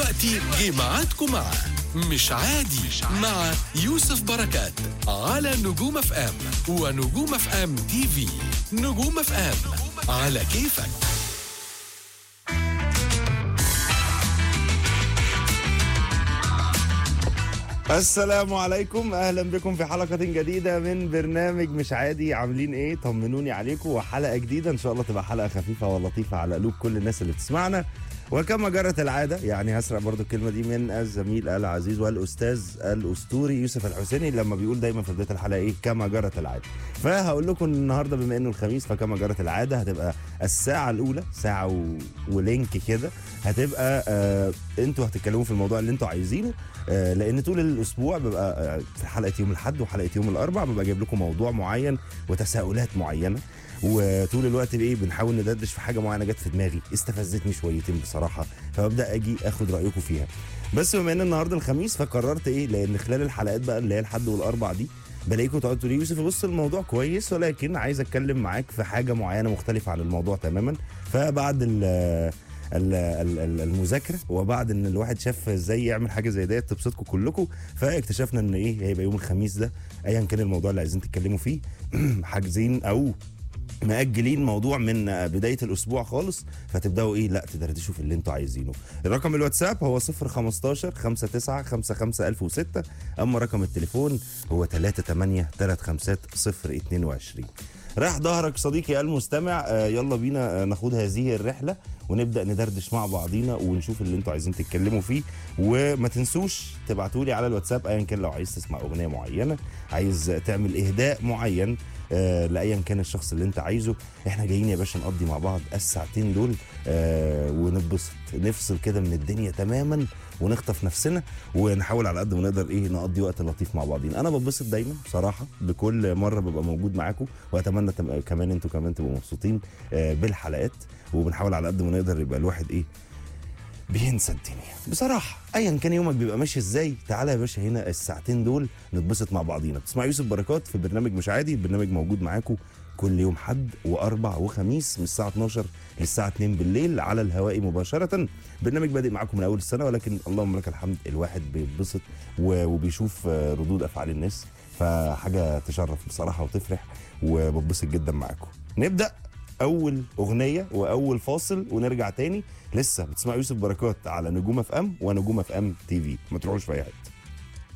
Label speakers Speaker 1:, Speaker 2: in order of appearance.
Speaker 1: دلوقتي جه ميعادكم مع مش عادي مع يوسف بركات على نجوم اف ام ونجوم اف ام تي في. نجوم اف ام على كيفك.
Speaker 2: السلام عليكم، اهلا بكم في حلقة جديدة من برنامج مش عادي. عاملين ايه؟ طمنوني عليكم، وحلقة جديدة ان شاء الله تبقى حلقة خفيفة ولطيفة على قلوب كل الناس اللي بتسمعنا. وكما جرت العادة، يعني هسرق برضو الكلمة دي من الزميل العزيز والأستاذ الأسطوري يوسف الحسيني لما بيقول دايما في بداية الحلقة ايه؟ كما جرت العادة. فهقول لكم النهاردة بما انه الخميس، فكما جرت العادة هتبقى الساعة الأولى ساعة ولينك كده، هتبقى انتوا هتتكلموا في الموضوع اللي انتوا عايزينه. لان طول الاسبوع ببقى في حلقه يوم الاحد وحلقه يوم الاربع ببقى جايب لكم موضوع معين وتساؤلات معينه، وطول الوقت بايه بنحاول ندردش في حاجه معينه جت في دماغي استفزتني شويتين بصراحه، فببدا اجي اخد رايكم فيها. بس بما ان النهارده الخميس فقررت ايه، لان خلال الحلقات بقى اللي هي الحد والاربع دي بلاقيكم تقعدوا تقولوا لي يوسف بص الموضوع كويس ولكن عايز اتكلم معاك في حاجه معينه مختلفه عن الموضوع تماما. فبعد المذاكره وبعد ان الواحد شاف ازاي يعمل حاجه زي ديت تبسطكم كلكم، فاكتشفنا ان ايه هيبقى يوم الخميس ده ايا كان الموضوع اللي عايزين تتكلموا فيه حاجزين او مأجلين موضوع من بداية الأسبوع خالص، فتبدأوا إيه لا تدردشوا في اللي أنتوا عايزينه. الرقم الواتساب هو 015 59 55 1006، أما رقم التليفون هو 38 35 022. راح ظهرك صديقي المستمع. يلا بينا ناخد هذه الرحلة ونبدأ ندردش مع بعضينا ونشوف اللي انتوا عايزين تتكلموا فيه. وما تنسوش تبعتوا لي على الواتساب ايا كان لو عايز تسمع اغنية معينة، عايز تعمل اهداء معين لايا كان الشخص اللي انت عايزه. احنا جايين يا باشا نقضي مع بعض الساعتين دول ونتبسط، نفصل كده من الدنيا تماما ونخطف نفسنا ونحاول على قد ما نقدر ايه نقضي وقت لطيف مع بعضين. انا ببسط دايما بصراحه بكل مره ببقى موجود معاكم، واتمنى كمان انتوا كمان تبقوا مبسوطين بالحلقات، وبنحاول على قد ما نقدر يبقى الواحد ايه بينسى الدنيا بصراحه. ايا كان يومك بيبقى ماشي ازاي، تعالى يا باشا هنا الساعتين دول نتبسط مع بعضينا. بتسمع يوسف بركات في برنامج مش عادي. البرنامج موجود معاكم كل يوم حد واربع وخميس من الساعه 12 للساعه 2 بالليل على الهواء مباشره. برنامج بادئ معاكم من اول السنه، ولكن اللهم لك الحمد الواحد بيتبسط وبيشوف ردود افعال الناس، فحاجه تشرف بصراحه وتفرح، وبتبسط جدا معاكم. نبدا اول اغنيه واول فاصل ونرجع تاني. لسه بتسمع يوسف بركات على نجوم اف ام ونجوم اف ام تي في، ما تروحوش في اي حته.